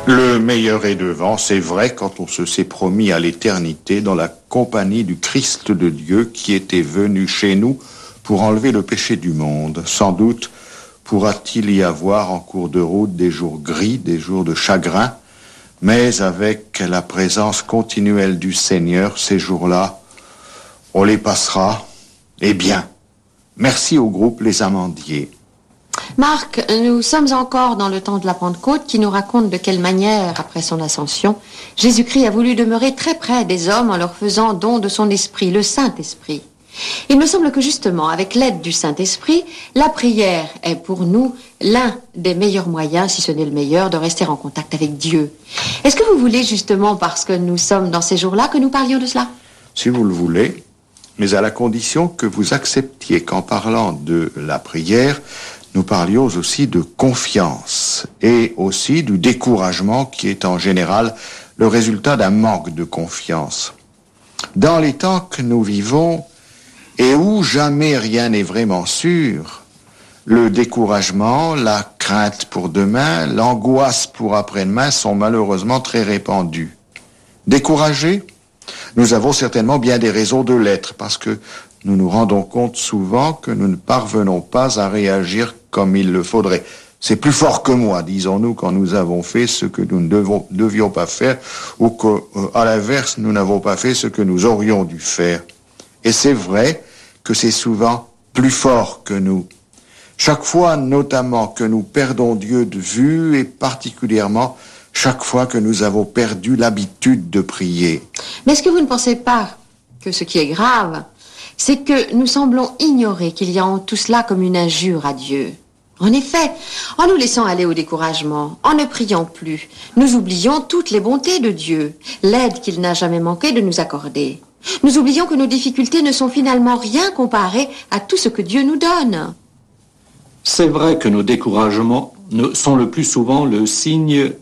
Le meilleur est devant, c'est vrai, quand on se s'est promis à l'éternité dans la compagnie du Christ de Dieu qui était venu chez nous pour enlever le péché du monde. Sans doute pourra-t-il y avoir en cours de route des jours gris, des jours de chagrin, mais avec la présence continuelle du Seigneur, ces jours-là, on les passera. Eh bien, merci au groupe Les Amandiers. Marc, nous sommes encore dans le temps de la Pentecôte qui nous raconte de quelle manière, après son ascension, Jésus-Christ a voulu demeurer très près des hommes en leur faisant don de son esprit, le Saint-Esprit. Il me semble que justement, avec l'aide du Saint-Esprit, la prière est pour nous l'un des meilleurs moyens, si ce n'est le meilleur, de rester en contact avec Dieu. Est-ce que vous voulez justement, parce que nous sommes dans ces jours-là, que nous parlions de cela? Si vous le voulez, mais à la condition que vous acceptiez qu'en parlant de la prière, nous parlions aussi de confiance et aussi du découragement qui est en général le résultat d'un manque de confiance. Dans les temps que nous vivons et où jamais rien n'est vraiment sûr, le découragement, la crainte pour demain, l'angoisse pour après-demain sont malheureusement très répandus. Découragés, nous avons certainement bien des raisons de l'être parce que nous nous rendons compte souvent que nous ne parvenons pas à réagir comme il le faudrait. C'est plus fort que moi, disons-nous, quand nous avons fait ce que nous ne devions pas faire ou qu'à l'inverse, nous n'avons pas fait ce que nous aurions dû faire. Et c'est vrai que c'est souvent plus fort que nous. Chaque fois, notamment, que nous perdons Dieu de vue et particulièrement chaque fois que nous avons perdu l'habitude de prier. Mais est-ce que vous ne pensez pas que ce qui est grave, c'est que nous semblons ignorer qu'il y a en tout cela comme une injure à Dieu? En effet, en nous laissant aller au découragement, en ne priant plus, nous oublions toutes les bontés de Dieu, l'aide qu'il n'a jamais manqué de nous accorder. Nous oublions que nos difficultés ne sont finalement rien comparées à tout ce que Dieu nous donne. C'est vrai que nos découragements sont le plus souvent le signe